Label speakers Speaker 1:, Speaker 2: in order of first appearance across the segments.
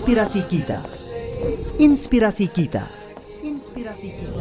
Speaker 1: Inspirasi kita. Inspirasi kita. Inspirasi kita.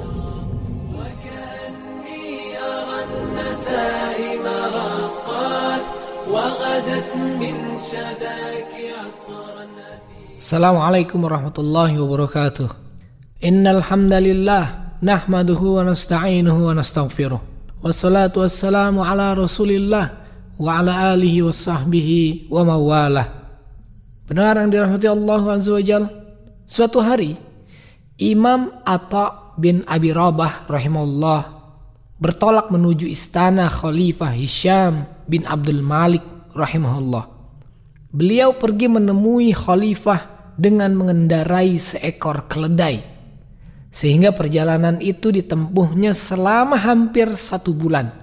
Speaker 2: Assalamualaikum warahmatullahi wabarakatuh. Innal hamdalillah nahmaduhu wa nasta'inuhu wa nastaghfiruh. Wassalatu wassalamu ala Rasulillah wa ala alihi wa sahbihi wa mawalah. Benar yang dirahmati Allah Azza wa Jalla, suatu hari Imam Atha bin Abi Rabah rahimahullah bertolak menuju istana Khalifah Hisham bin Abdul Malik rahimahullah. Beliau pergi menemui Khalifah dengan mengendarai seekor keledai, sehingga perjalanan itu ditempuhnya selama hampir 1 bulan.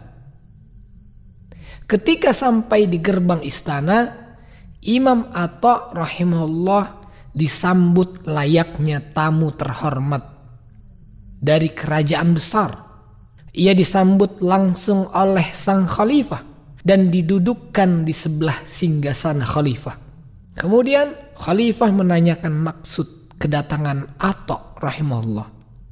Speaker 2: Ketika sampai di gerbang istana, Imam Atha rahimahullah disambut layaknya tamu terhormat dari kerajaan besar. Ia disambut langsung oleh sang khalifah dan didudukkan di sebelah singgasana khalifah. Kemudian khalifah menanyakan maksud kedatangan Atha rahimahullah.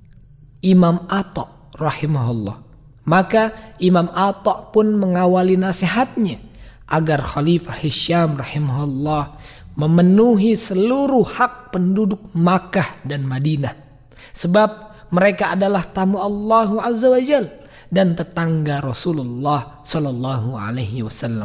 Speaker 2: Imam Atha rahimahullah. Maka Imam Atha pun mengawali nasihatnya agar Khalifah Hisham rahimahullah memenuhi seluruh hak penduduk Makkah dan Madinah. Sebab mereka adalah tamu Allah Azza wa Jalla dan tetangga Rasulullah sallallahu alaihi wasallam.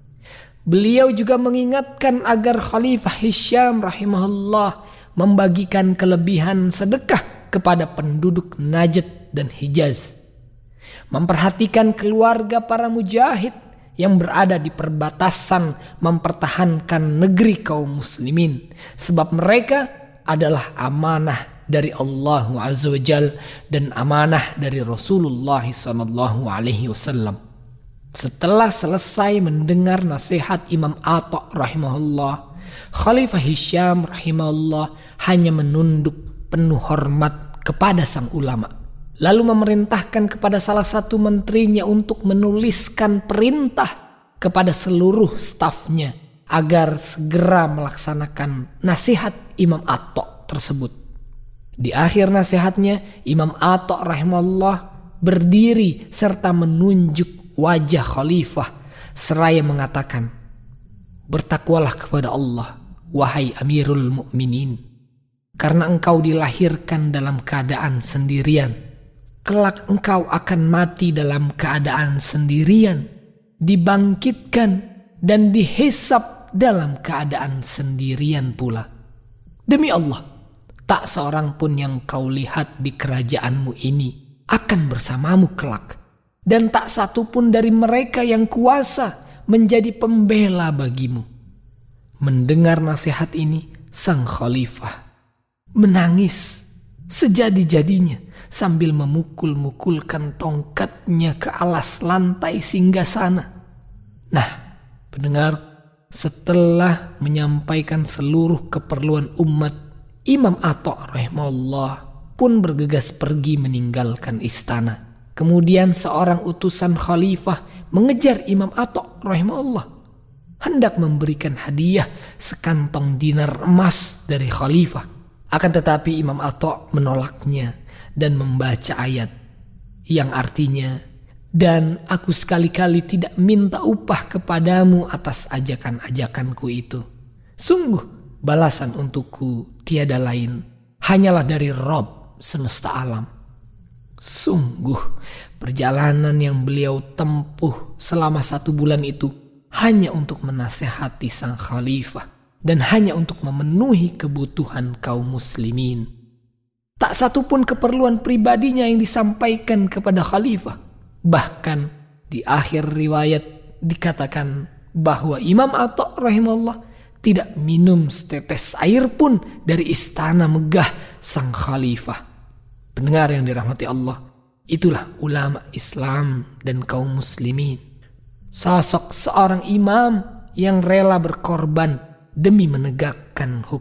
Speaker 2: Beliau juga mengingatkan agar Khalifah Hisham rahimahullah membagikan kelebihan sedekah kepada penduduk Najd dan Hijaz. Memperhatikan keluarga para mujahid yang berada di perbatasan mempertahankan negeri kaum muslimin, sebab mereka adalah amanah dari Allah Azza wa Jalla dan amanah dari Rasulullah sallallahu alaihi wasallam. Setelah selesai mendengar nasihat Imam Atha rahimahullah, Khalifah Hisham rahimahullah hanya menunduk penuh hormat kepada sang ulama, lalu memerintahkan kepada salah satu menterinya untuk menuliskan perintah kepada seluruh stafnya agar segera melaksanakan nasihat Imam Atha tersebut. Di akhir nasihatnya, Imam Atha rahimahullah berdiri serta menunjuk wajah khalifah seraya mengatakan, "Bertakwalah kepada Allah, wahai Amirul Mukminin, karena engkau dilahirkan dalam keadaan sendirian. Kelak engkau akan mati dalam keadaan sendirian, dibangkitkan dan dihisab dalam keadaan sendirian pula. Demi Allah, tak seorang pun yang kau lihat di kerajaanmu ini akan bersamamu kelak, dan tak satu pun dari mereka yang kuasa menjadi pembela bagimu." Mendengar nasihat ini, sang khalifah menangis sejadi-jadinya sambil memukul-mukulkan tongkatnya ke alas lantai singgasana. Nah, pendengar, setelah menyampaikan seluruh keperluan umat, Imam Atha rahimahullah pun bergegas pergi meninggalkan istana. Kemudian seorang utusan khalifah mengejar Imam Atha rahimahullah, hendak memberikan hadiah sekantong dinar emas dari khalifah. Akan tetapi Imam Atha menolaknya dan membaca ayat yang artinya, "Dan aku sekali-kali tidak minta upah kepadamu atas ajakan-ajakanku itu. Sungguh balasan untukku tiada lain, hanyalah dari Rabb semesta alam." Sungguh perjalanan yang beliau tempuh selama 1 bulan itu hanya untuk menasehati sang khalifah dan hanya untuk memenuhi kebutuhan kaum muslimin. Tak satu pun keperluan pribadinya yang disampaikan kepada khalifah. Bahkan di akhir riwayat dikatakan bahwa Imam Atha rahimahullah tidak minum setetes air pun dari istana megah sang khalifah. Pendengar yang dirahmati Allah, itulah ulama Islam dan kaum muslimin. Sosok seorang imam yang rela berkorban demi menegakkan hukum